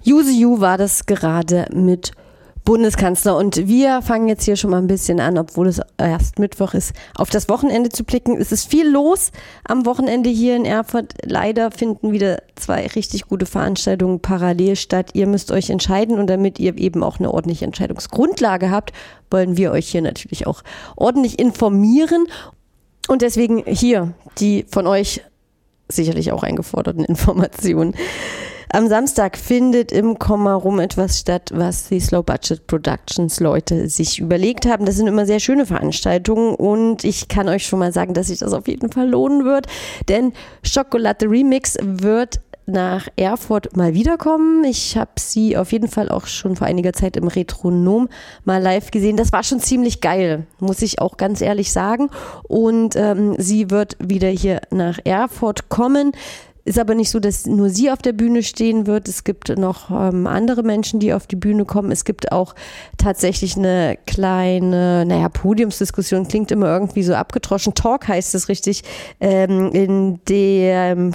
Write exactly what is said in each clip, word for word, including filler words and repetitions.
Use You war das gerade mit Bundeskanzler. Und wir fangen jetzt hier schon mal ein bisschen an, obwohl es erst Mittwoch ist, auf das Wochenende zu blicken. Es ist viel los am Wochenende hier in Erfurt. Leider finden wieder zwei richtig gute Veranstaltungen parallel statt. Ihr müsst euch entscheiden und damit ihr eben auch eine ordentliche Entscheidungsgrundlage habt, wollen wir euch hier natürlich auch ordentlich informieren. Und deswegen hier die von euch sicherlich auch eingeforderten Informationen. Am Samstag findet im Komma rum etwas statt, was die Slow Budget Productions Leute sich überlegt haben. Das sind immer sehr schöne Veranstaltungen und ich kann euch schon mal sagen, dass sich das auf jeden Fall lohnen wird, denn Schokolade Remix wird nach Erfurt mal wiederkommen. Ich habe sie auf jeden Fall auch schon vor einiger Zeit im Retronom mal live gesehen. Das war schon ziemlich geil, muss ich auch ganz ehrlich sagen. Und ähm, sie wird wieder hier nach Erfurt kommen. Ist aber nicht so, dass nur sie auf der Bühne stehen wird. Es gibt noch ähm, andere Menschen, die auf die Bühne kommen. Es gibt auch tatsächlich eine kleine, naja, Podiumsdiskussion, klingt immer irgendwie so abgedroschen. Talk heißt es richtig, ähm, in dem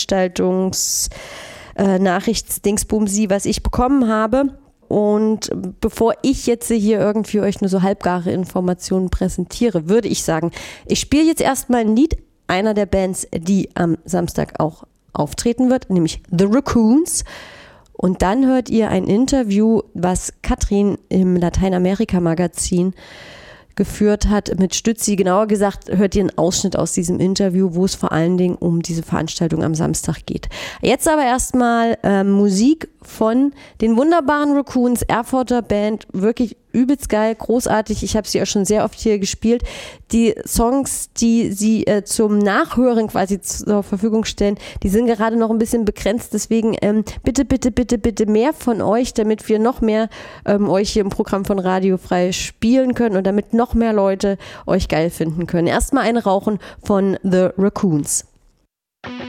Veranstaltungs-Nachrichts-Dingsbumsi, was ich bekommen habe. Und bevor ich jetzt hier irgendwie euch nur so halbgare Informationen präsentiere, würde ich sagen, ich spiele jetzt erstmal ein Lied einer der Bands, die am Samstag auch auftreten wird, nämlich The Raccoons. Und dann hört ihr ein Interview, was Katrin im Lateinamerika-Magazin geführt hat mit Stützi. Genauer gesagt, hört ihr einen Ausschnitt aus diesem Interview, wo es vor allen Dingen um diese Veranstaltung am Samstag geht. Jetzt aber erstmal äh, Musik von den wunderbaren Raccoons, Erfurter Band, wirklich übelst geil, großartig. Ich habe sie auch schon sehr oft hier gespielt. Die Songs, die sie äh, zum Nachhören quasi zur Verfügung stellen, die sind gerade noch ein bisschen begrenzt. Deswegen ähm, bitte, bitte, bitte, bitte mehr von euch, damit wir noch mehr ähm, euch hier im Programm von Radio Frei spielen können und damit noch mehr Leute euch geil finden können. Erstmal ein Rauchen von The Raccoons.